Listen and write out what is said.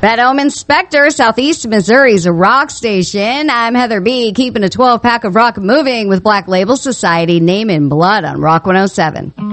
Pet Home Inspector, Southeast Missouri's rock station. I'm Heather B., keeping a 12-pack of rock moving with Black Label Society, Name in Blood on Rock 107.